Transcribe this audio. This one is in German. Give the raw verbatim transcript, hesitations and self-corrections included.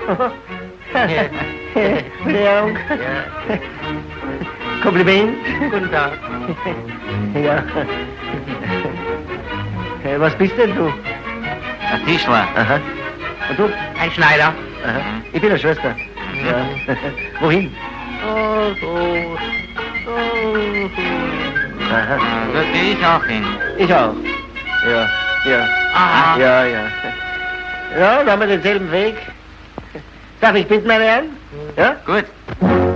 Verehrung. Ja. Kompliment. Guten Tag. Ja. Hey, was bist denn du? Ein Tischler. Aha. Und du? Ein Schneider. Aha. Mhm. Ich bin eine Schwester. Mhm. Ja. Wohin? Oh, so. Oh, Aha. Da gehe ich auch hin. Ich auch. Ja, ja. Aha. Ja, ja. Ja, da haben wir denselben Weg. Darf ich bitten, meine Herren? Ja? Gut.